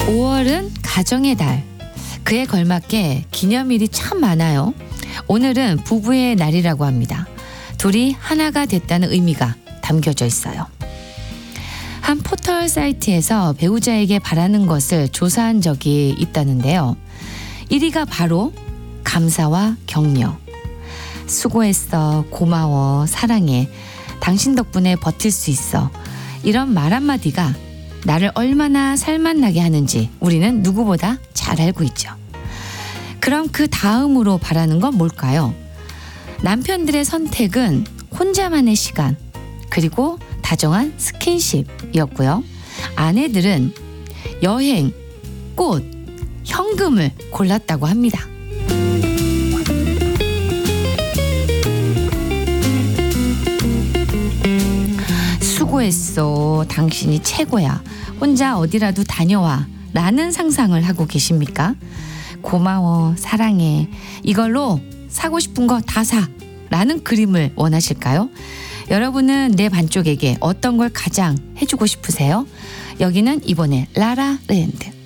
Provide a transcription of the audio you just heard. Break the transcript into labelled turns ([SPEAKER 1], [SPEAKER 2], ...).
[SPEAKER 1] 5월은 가정의 달. 그에 걸맞게 기념일이 참 많아요. 오늘은 부부의 날이라고 합니다. 둘이 하나가 됐다는 의미가 담겨져 있어요. 한 포털 사이트에서 배우자에게 바라는 것을 조사한 적이 있다는데요. 1위가 바로 감사와 격려. 수고했어, 고마워, 사랑해, 당신 덕분에 버틸 수 있어. 이런 말 한마디가 나를 얼마나 살맛나게 하는지 우리는 누구보다 잘 알고 있죠. 그럼 그 다음으로 바라는 건 뭘까요? 남편들의 선택은 혼자만의 시간, 그리고 다정한 스킨십이었고요. 아내들은 여행, 꽃, 현금을 골랐다고 합니다. 수고했어, 당신이 최고야, 혼자 어디라도 다녀와 라는 상상을 하고 계십니까? 고마워, 사랑해, 이걸로 사고 싶은 거 다 사 라는 그림을 원하실까요? 여러분은 내 반쪽에게 어떤 걸 가장 해주고 싶으세요? 여기는 이번에 라라랜드.